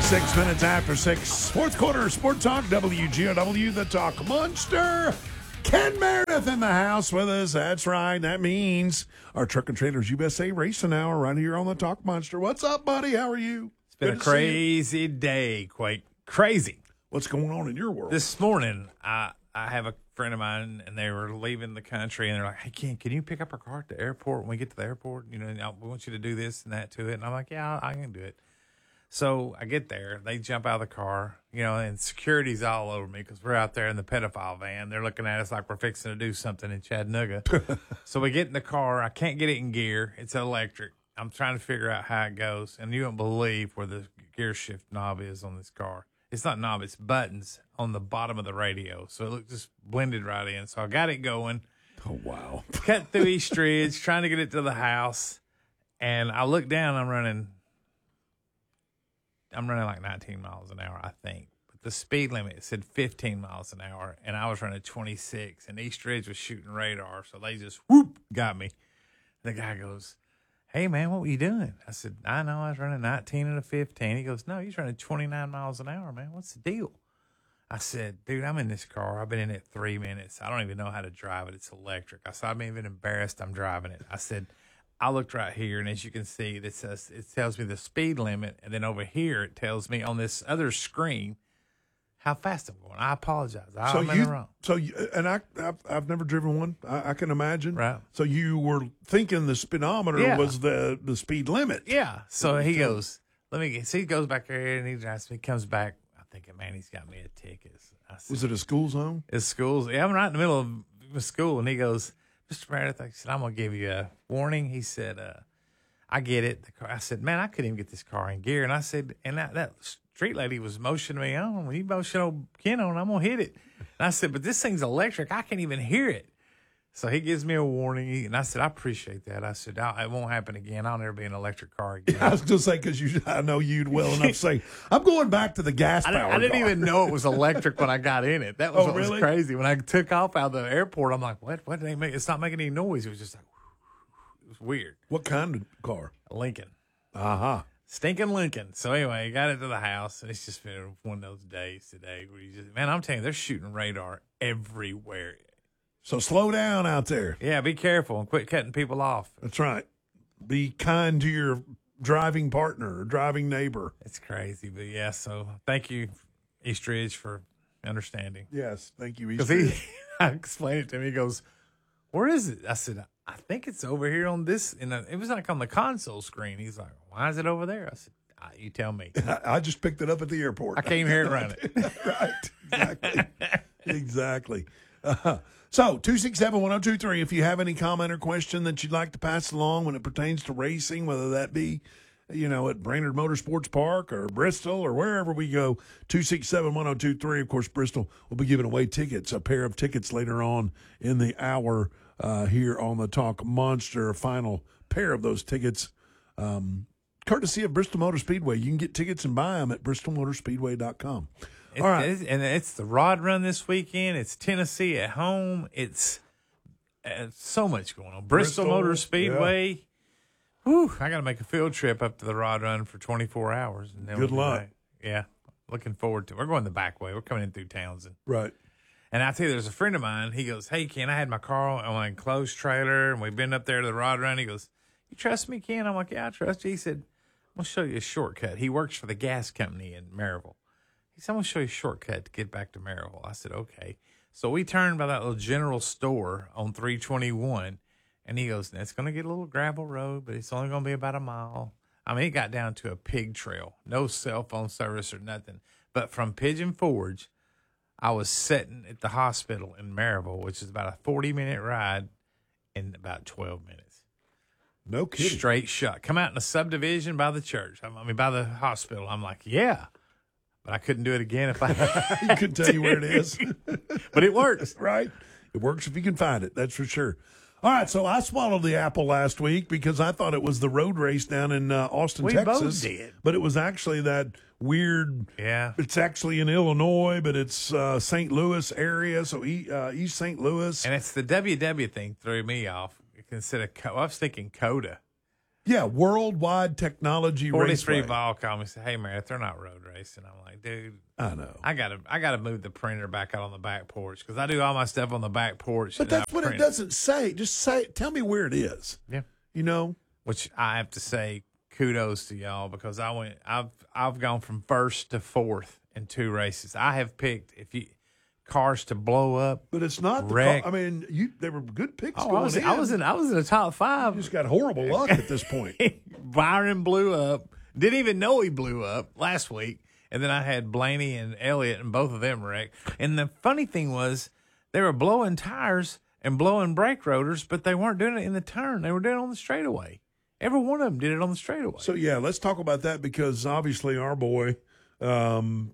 6 minutes after 6. Fourth quarter Sport Talk, WGOW, the Talk Monster. Ken Meredith in the house with us. That's right. That means our Truck and Trailers USA Racing Hour right here on the Talk Monster. What's up, buddy? How are you? It's been a crazy day, quite crazy. What's going on in your world? This morning, I have a friend of mine, and they were leaving the country, and they're like, "Hey, Ken, can you pick up our car at the airport when we get to the airport? You know, we want you to do this and that to it." And I'm like, "Yeah, I can do it." So I get there, they jump out of the car, you know, and security's all over me because we're out there in the pedophile van. They're looking at us like we're fixing to do something in Chattanooga. So we get in the car. I can't get it in gear. It's electric. I'm trying to figure out how it goes. And you don't believe where the gear shift knob is on this car. It's not knob, it's buttons on the bottom of the radio. So it looks just blended right in. So I got it going. Oh, wow. Cut through East Ridge, trying to get it to the house. And I look down, I'm running like 19 miles an hour, I think. But the speed limit said 15 miles an hour, and I was running 26. And East Ridge was shooting radar, so they just, whoop, got me. The guy goes, "Hey, man, what were you doing?" I said, "I know, I was running 19 and a 15. He goes, "No, you're running 29 miles an hour, man. What's the deal?" I said, "Dude, I'm in this car. I've been in it 3 minutes. I don't even know how to drive it. It's electric." I said, "I'm even embarrassed I'm driving it." I said, I looked right here, and as you can see, it tells me the speed limit, and then over here it tells me on this other screen how fast I'm going. I apologize. I'm in the wrong. So I've never driven one. I can imagine. Right. So you were thinking the speedometer was the speed limit. Yeah. So he goes, "Let me get." So he goes back there, and he drives me. Comes back. I'm thinking, man, he's got me a ticket. I said, Was it a school zone? It's schools. Yeah, I'm right in the middle of school, and he goes, "Mr. Meredith," I said, "I'm going to give you a warning." He said, "I get it." I said, "Man, I couldn't even get this car in gear." And I said, and that street lady was motioning me on. "When you motion old Ken on, I'm going to hit it." And I said, "But this thing's electric. I can't even hear it." So he gives me a warning. And I said, "I appreciate that." I said, "It won't happen again. I'll never be in an electric car again." Yeah, I was going to say, because I know you'd well enough say, "I'm going back to the gas-powered I didn't car." even know it was electric when I got in it. That was what really? was crazy. When I took off out of the airport, I'm like, what did they make? It's not making any noise. It was just like, it was weird. What kind of car? A Lincoln. Uh-huh. Stinking Lincoln. So anyway, got it to the house, and it's just been one of those days today where man, I'm telling you, they're shooting radar everywhere. So slow down out there. Yeah, be careful and quit cutting people off. That's right. Be kind to your driving partner or driving neighbor. It's crazy, but yeah, so thank you, East Ridge, for understanding. Yes, thank you, East Because Ridge. I explained it to him. He goes, "Where is it?" I said, "I think it's over here on this." And it was like on the console screen. He's like, "Why is it over there?" I said, "You tell me." I just picked it up at the airport. I came here and run it. Right. Exactly. So, 267-1023, if you have any comment or question that you'd like to pass along when it pertains to racing, whether that be, at Brainerd Motorsports Park or Bristol or wherever we go, 267-1023. Of course, Bristol will be giving away tickets, a pair of tickets later on in the hour here on the Talk Monster. A final pair of those tickets, courtesy of Bristol Motor Speedway. You can get tickets and buy them at bristolmotorspeedway.com. All right. It's the Rod Run this weekend. It's Tennessee at home. It's so much going on. Bristol Motor Speedway. Yeah. Whew, I got to make a field trip up to the Rod Run for 24 hours. And then Good luck. Yeah, looking forward to it. We're going the back way. We're coming in through Townsend. Right. And I tell you, there's a friend of mine. He goes, "Hey, Ken, I had my car on an enclosed trailer, and we've been up there to the Rod Run." He goes, "You trust me, Ken?" I'm like, "Yeah, I trust you." He said, "I'm going to show you a shortcut." He works for the gas company in Maryville. He said, "I'm going to show you a shortcut to get back to Maryville." I said, "Okay." So we turned by that little general store on 321, and he goes, "It's going to get a little gravel road, but it's only going to be about a mile." I mean, it got down to a pig trail, no cell phone service or nothing. But from Pigeon Forge, I was sitting at the hospital in Maryville, which is about a 40-minute ride in about 12 minutes. No kidding. Straight shot. Come out in a subdivision by the church. I mean, by the hospital. I'm like, yeah. But I couldn't do it again if I You couldn't tell you where it is. But it works. Right? It works if you can find it. That's for sure. All right, so I swallowed the apple last week because I thought it was the road race down in Austin, Texas. We both did. But it was actually that weird, it's actually in Illinois, but it's St. Louis area, so East St. Louis. And it's the WW thing threw me off. Instead of, I was thinking Coda. Yeah, worldwide technology raceway. 43 Ball called me and said, "Hey, Meredith, they're not road racing." I'm like, "Dude, I know. I gotta move the printer back out on the back porch because I do all my stuff on the back porch." But that's what it doesn't say. Just say, tell me where it is. Yeah, you know. Which I have to say, kudos to y'all because I've gone from first to fourth in 2 races. I have picked cars to blow up, but it's not wreck. I mean, they were good picks. I was in the top 5. You just got horrible luck at this point. Byron blew up. Didn't even know he blew up last week. And then I had Blaney and Elliott, and both of them wrecked. And the funny thing was, they were blowing tires and blowing brake rotors, but they weren't doing it in the turn. They were doing it on the straightaway. Every one of them did it on the straightaway. So, yeah, let's talk about that because obviously our boy, Ryan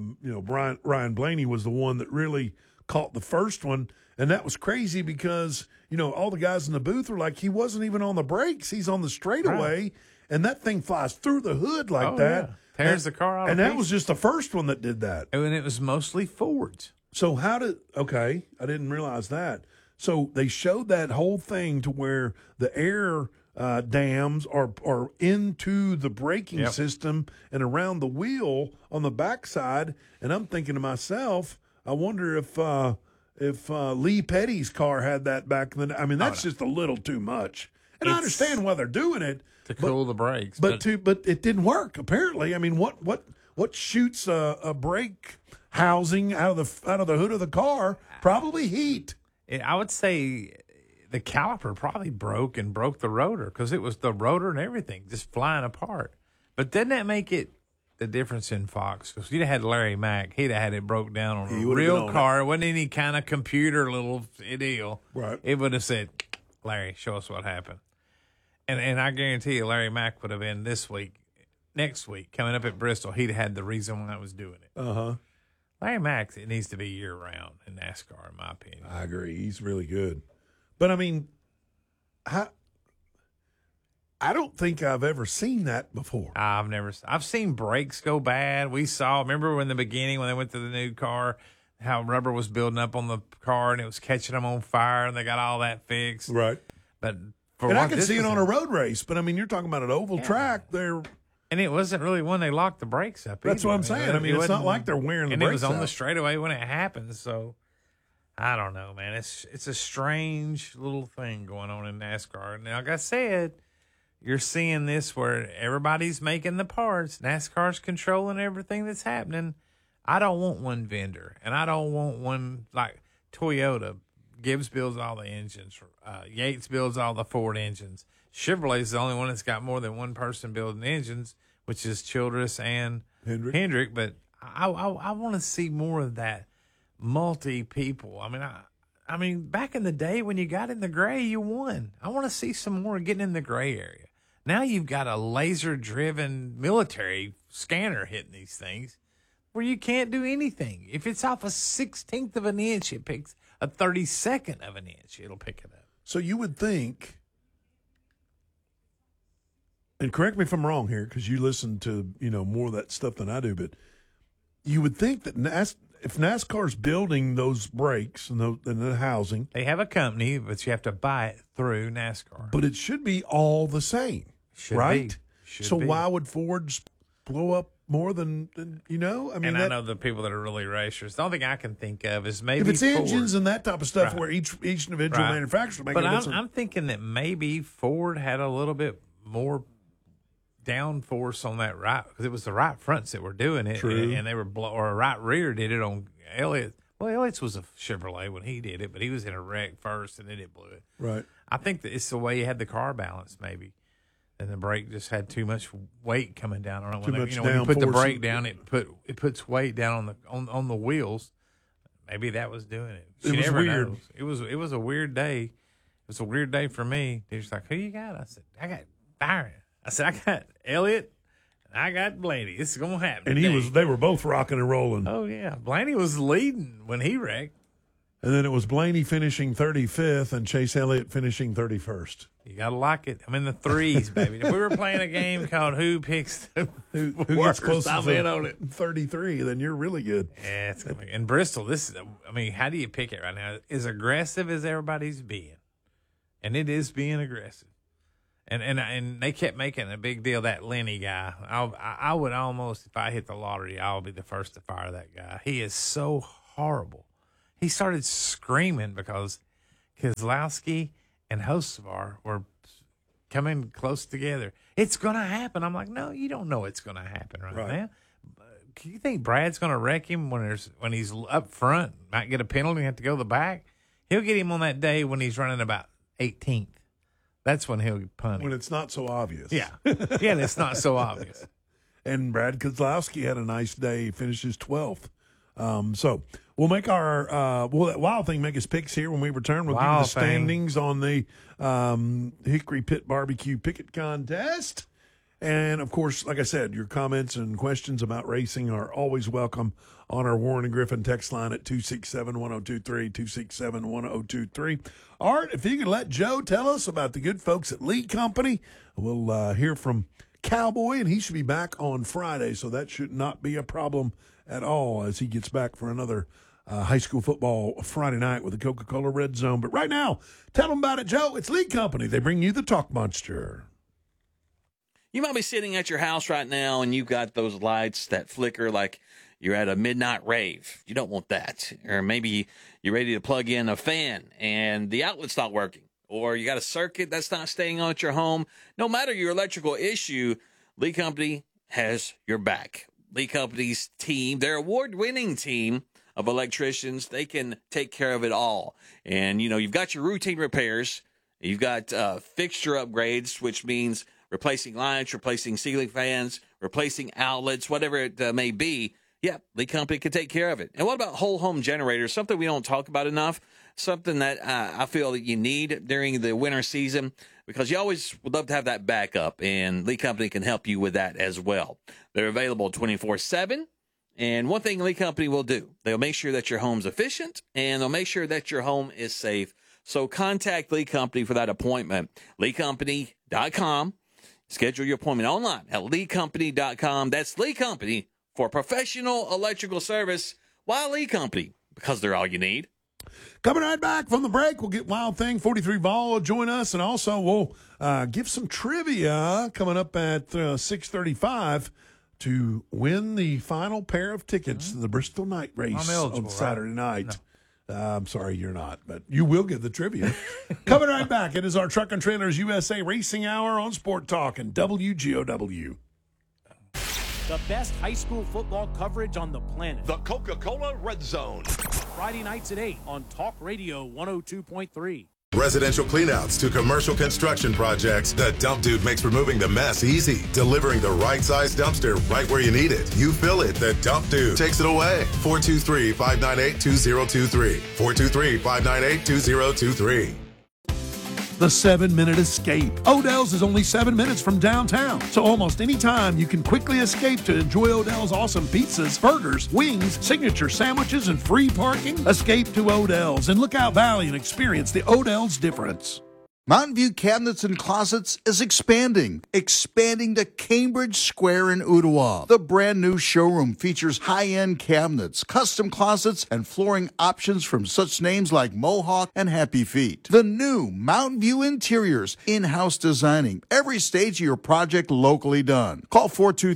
Blaney was the one that really caught the first one. And that was crazy because, all the guys in the booth were like, he wasn't even on the brakes. He's on the straightaway. Right. And that thing flies through the hood like that. Yeah. Tears the car out. And that was just the first one that did that. And it was mostly Fords. So I didn't realize that. So they showed that whole thing to where the air dams are into the braking system and around the wheel on the backside. And I'm thinking to myself, I wonder if Lee Petty's car had that back then. I mean, that's just a little too much. And I understand why they're doing it. To cool the brakes. But it didn't work, apparently. I mean, what shoots a brake housing out of the hood of the car? Probably heat. I would say the caliper probably broke the rotor because it was the rotor and everything just flying apart. But didn't that make it the difference in Fox? Because you'd have had Larry Mack. He'd have had it broke down on a real car. It wasn't any kind of computer little deal. Right. It would have said, "Larry, show us what happened." And I guarantee you Larry Mack would have been next week, coming up at Bristol, he'd have had the reason why I was doing it. Uh-huh. Larry Mack, it needs to be year-round in NASCAR, in my opinion. I agree. He's really good. But, I mean, I don't think I've ever seen that before. I've seen brakes go bad. Remember in the beginning when they went to the new car, how rubber was building up on the car and it was catching them on fire and they got all that fixed. Right. But I can see it on a road race, but I mean, you're talking about an oval track. And it wasn't really when they locked the brakes up. That's what I'm saying. I mean, it's not like they're wearing the brakes out. And it was on the straightaway when it happened. So I don't know, man. It's a strange little thing going on in NASCAR. And like I said, you're seeing this where everybody's making the parts. NASCAR's controlling everything that's happening. I don't want one vendor, and I don't want one like Toyota. Gibbs builds all the engines. Yates builds all the Ford engines. Chevrolet's the only one that's got more than one person building engines, which is Childress and Hendrick. But I want to see more of that multi-people. I mean, back in the day when you got in the gray, you won. I want to see some more getting in the gray area. Now you've got a laser-driven military scanner hitting these things where you can't do anything. If it's off a 16th of an inch, it picks a 32nd of an inch, it'll pick it up. So you would think, and correct me if I'm wrong here, because you listen to more of that stuff than I do, but you would think that if NASCAR's building those brakes and the housing, they have a company, but you have to buy it through NASCAR. But it should be all the same, right? So why would Ford's blow up more than I mean, I know the people that are really racers. The only thing I can think of is maybe if it's Ford. Engines and that type of stuff, where each individual manufacturer make. But I'm thinking that maybe Ford had a little bit more downforce on that right because it was the right fronts that were doing it, and they were or a right rear did it on Elliott. Well, Elliott's was a Chevrolet when he did it, but he was in a wreck first, and then it blew it. Right. I think that it's the way you had the car balance, maybe. And the brake just had too much weight coming down on it. When you put the brake down, it puts weight down on the wheels. Maybe that was doing it. It was weird. Knows. It was a weird day. It was a weird day for me. He was like, "Who you got?" I said, "I got Byron." I said, "I got Elliott, and I got Blaney. This is gonna happen." And they were both rocking and rolling. Oh yeah, Blaney was leading when he wrecked. And then it was Blaney finishing 35th and Chase Elliott finishing 31st. You got to like it. I'm in the threes, baby. If we were playing a game called Who Picks the who gets close I'm in on it. 33, then you're really good. Yeah, it's gonna be. In Bristol, how do you pick it right now? As aggressive as everybody's being, and it is being aggressive. And they kept making a big deal, that Lenny guy. I would almost, if I hit the lottery, I'll be the first to fire that guy. He is so horrible. He started screaming because Keselowski and Hocevar were coming close together. It's going to happen. I'm like, no, you don't know it's going to happen right now. Do you think Brad's going to wreck him when he's up front, might get a penalty and have to go to the back? He'll get him on that day when he's running about 18th. That's when he'll punt him. When it's not so obvious. Yeah. Yeah, it's not so obvious. And Brad Keselowski had a nice day, finishes 12th. So we'll make our Wild Thing make his picks here when we return. We'll give you the standings on the Hickory Pit Barbecue Picket Contest. And, of course, like I said, your comments and questions about racing are always welcome on our Warren and Griffin text line at 267-1023, 267-1023. Art, if you could let Joe tell us about the good folks at Lee Company, we'll hear from Cowboy, and he should be back on Friday, so that should not be a problem at all as he gets back for another high school football Friday night with the Coca-Cola Red Zone. But right now, tell them about it, Joe. It's Lee Company. They bring you the Talk Monster. You might be sitting at your house right now and you've got those lights that flicker like you're at a midnight rave. You don't want that. Or maybe you're ready to plug in a fan and the outlet's not working. Or you got a circuit that's not staying on at your home. No matter your electrical issue, Lee Company has your back. Lee Company's team, their award-winning team of electricians, they can take care of it all. And, you know, you've got your routine repairs. You've got fixture upgrades, which means replacing lights, replacing ceiling fans, replacing outlets, whatever it may be. Yeah, Lee Company can take care of it. And what about whole home generators? Something we don't talk about enough, something that I feel that you need during the winter season because you always would love to have that backup, and Lee Company can help you with that as well. They're available 24/7. And one thing Lee Company will do, they'll make sure that your home's efficient, and they'll make sure that your home is safe. So contact Lee Company for that appointment. LeeCompany.com. Schedule your appointment online at LeeCompany.com. That's Lee Company for professional electrical service. Why Lee Company? Because they're all you need. Coming right back from the break, we'll get Wild Thing 43 Vol join us, and also we'll give some trivia coming up at 6:35 to win the final pair of tickets to the Bristol Night Race on Saturday night. No. I'm sorry you're not, but you will get the trivia. Coming right back, it is our Truck and Trailers USA Racing Hour on Sport Talk and WGOW. The best high school football coverage on the planet. The Coca-Cola Red Zone. Friday nights at 8 on Talk Radio 102.3. Residential cleanouts to commercial construction projects, the Dump Dude makes removing the mess easy, delivering the right size dumpster right where you need it. You fill it, the Dump Dude takes it away. 423-598-2023. 423-598-2023. The 7-Minute Escape. Odell's is only 7 minutes from downtown, so almost any time you can quickly escape to enjoy Odell's awesome pizzas, burgers, wings, signature sandwiches, and free parking. Escape to Odell's in Lookout Valley and experience the Odell's difference. Mountain View Cabinets and Closets is expanding to Cambridge Square in Ottawa. The brand new showroom features high-end cabinets, custom closets, and flooring options from such names like Mohawk and Happy Feet. The new Mountain View Interiors, in-house designing every stage of your project locally done. Call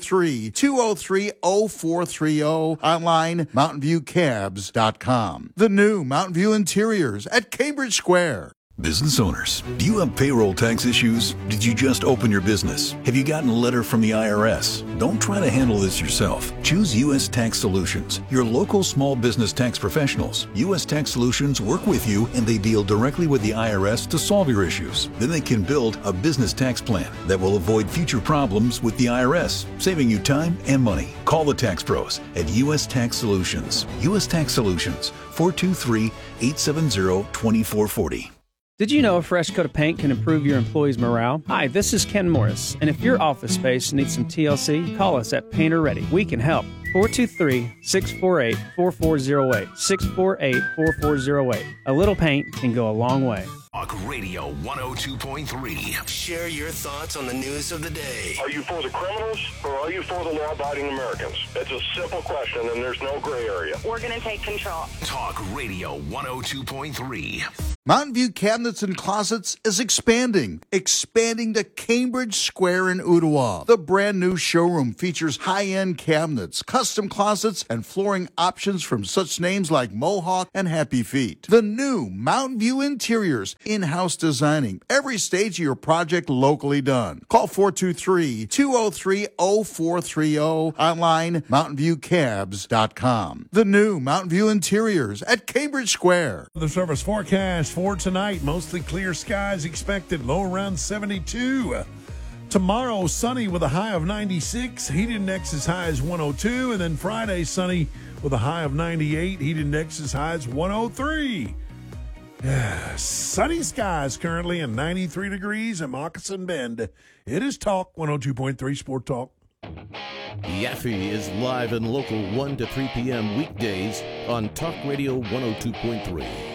423-203-0430. Online, mountainviewcabs.com. The new Mountain View Interiors at Cambridge Square. Business owners, do you have payroll tax issues? Did you just open your business? Have you gotten a letter from the IRS? Don't try to handle this yourself. Choose U.S. Tax Solutions, your local small business tax professionals. U.S. Tax Solutions work with you and they deal directly with the IRS to solve your issues. Then they can build a business tax plan that will avoid future problems with the IRS, saving you time and money. Call the tax pros at U.S. Tax Solutions. U.S. Tax Solutions, 423-870-2440. Did you know a fresh coat of paint can improve your employees' morale? Hi, this is Ken Morris, and if your office space needs some TLC, call us at Painter Ready. We can help. 423-648-4408. 648-4408. A little paint can go a long way. Talk Radio 102.3. Share your thoughts on the news of the day. Are you for the criminals or are you for the law-abiding Americans? It's a simple question and there's no gray area. We're going to take control. Talk Radio 102.3. Mountain View Cabinets and Closets is expanding to Cambridge Square in Ottawa. The brand new showroom features high-end cabinets, custom closets, and flooring options from such names like Mohawk and Happy Feet. The new Mountain View Interiors, in-house designing, every stage of your project locally done. Call 423-203-0430, online mountainviewcabs.com. The new Mountain View Interiors at Cambridge Square. The service forecast for tonight, mostly clear skies expected, low around 72. Tomorrow, sunny with a high of 96, heat index as high as 102, and then Friday, sunny with a high of 98, heat index as high as 103. Sunny skies currently and 93 degrees in Moccasin Bend. It is Talk 102.3 Sport Talk. Yaffe is live and local 1 to 3 p.m. weekdays on Talk Radio 102.3.